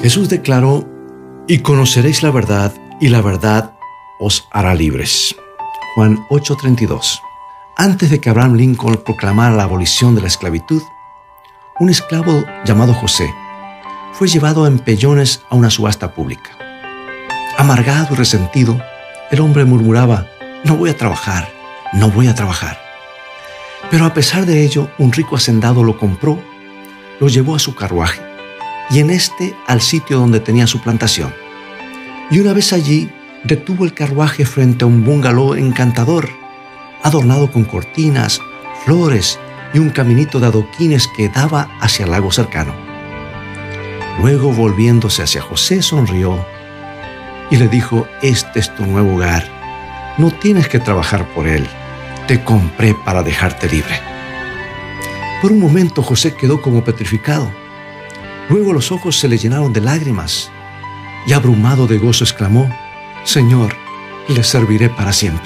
Jesús declaró: y conoceréis la verdad, y la verdad os hará libres. Juan 8:32. Antes de que Abraham Lincoln proclamara la abolición de la esclavitud, un esclavo llamado José fue llevado en pellones a una subasta pública. Amargado y resentido, el hombre murmuraba: no voy a trabajar, no voy a trabajar. Pero a pesar de ello, un rico hacendado lo compró, lo llevó a su carruaje y en este al sitio donde tenía su plantación. Y una vez allí, detuvo el carruaje frente a un bungalow encantador, adornado con cortinas, flores y un caminito de adoquines que daba hacia el lago cercano. Luego, volviéndose hacia José, sonrió y le dijo: este es tu nuevo hogar, no tienes que trabajar por él, te compré para dejarte libre. Por un momento José quedó como petrificado. Luego los ojos se le llenaron de lágrimas y abrumado de gozo exclamó: Señor, le serviré para siempre.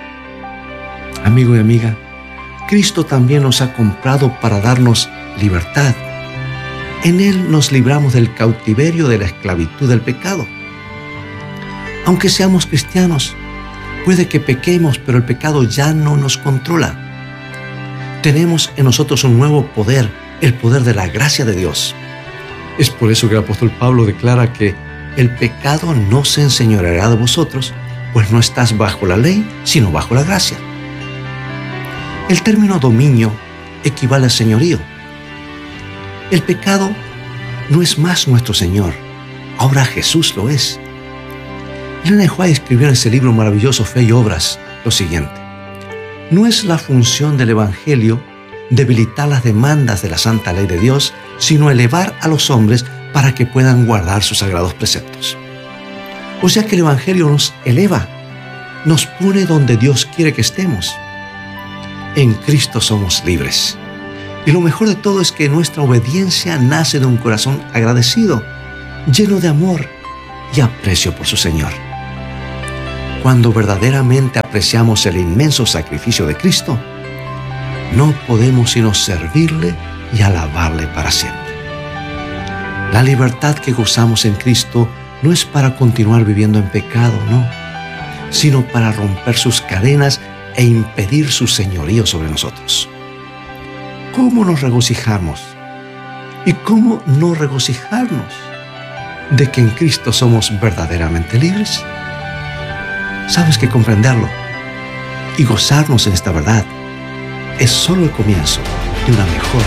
Amigo y amiga, Cristo también nos ha comprado para darnos libertad. En Él nos libramos del cautiverio de la esclavitud del pecado. Aunque seamos cristianos, puede que pequemos, pero el pecado ya no nos controla. Tenemos en nosotros un nuevo poder, el poder de la gracia de Dios. Es por eso que el apóstol Pablo declara que el pecado no se enseñoreará de vosotros, pues no estás bajo la ley, sino bajo la gracia. El término dominio equivale a señorío. El pecado no es más nuestro Señor, ahora Jesús lo es. Elena de White escribió en ese libro maravilloso, Fe y Obras, lo siguiente: no es la función del Evangelio debilitar las demandas de la santa ley de Dios, sino elevar a los hombres para que puedan guardar sus sagrados preceptos. O sea que el Evangelio nos eleva, nos pone donde Dios quiere que estemos. En Cristo somos libres. Y lo mejor de todo es que nuestra obediencia nace de un corazón agradecido, lleno de amor y aprecio por su Señor. Cuando verdaderamente apreciamos el inmenso sacrificio de Cristo, no podemos sino servirle y alabarle para siempre. La libertad que gozamos en Cristo no es para continuar viviendo en pecado, no, sino para romper sus cadenas e impedir su señorío sobre nosotros. ¿Cómo nos regocijamos? ¿Y cómo no regocijarnos de que en Cristo somos verdaderamente libres? Sabes que comprenderlo y gozarnos en esta verdad es solo el comienzo de una mejor